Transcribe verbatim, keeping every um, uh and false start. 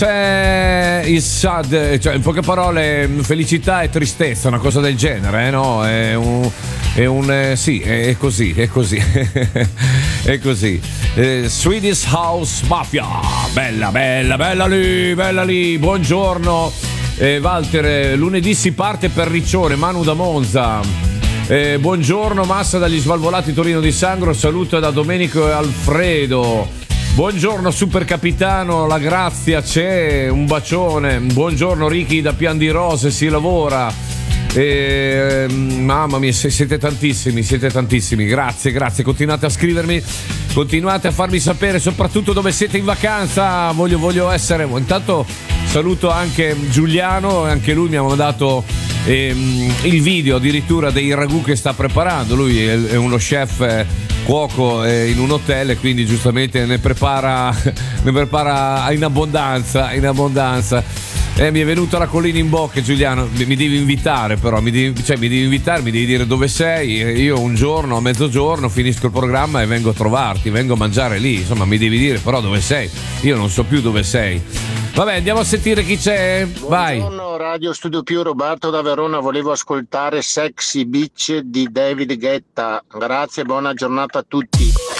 C'è il sad, cioè in poche parole felicità e tristezza, una cosa del genere, eh, no? È un, è un eh, sì, è così, è così, è così. Eh, Swedish House Mafia, bella, bella, bella lì, bella lì. Buongiorno, eh, Walter. Lunedì si parte per Riccione, Manu da Monza. Eh, buongiorno, Massa dagli Svalvolati Torino di Sangro. Saluto da Domenico e Alfredo. Buongiorno super capitano, la grazia c'è, un bacione. Buongiorno Ricky da Pian di Rose, si lavora. E, mamma mia, siete tantissimi, siete tantissimi. Grazie, grazie. Continuate a scrivermi, continuate a farmi sapere, soprattutto dove siete in vacanza. Voglio, voglio essere. Intanto saluto anche Giuliano, anche lui mi ha mandato ehm, il video addirittura dei ragù che sta preparando. Lui è, è uno chef. Eh, cuoco eh, in un hotel e quindi giustamente ne prepara ne prepara in abbondanza in abbondanza eh, mi è venuta la collina in bocca. Giuliano, mi, mi devi invitare, però mi devi, cioè, mi devi invitare, mi devi dire dove sei. Io un giorno a mezzogiorno finisco il programma e vengo a trovarti, vengo a mangiare lì, insomma mi devi dire però dove sei, io non so più dove sei. Vabbè, andiamo a sentire chi c'è. Vai. Buongiorno Radio Studio Più, Roberto da Verona, volevo ascoltare Sexy Beach di David Guetta. Grazie, buona giornata a tutti.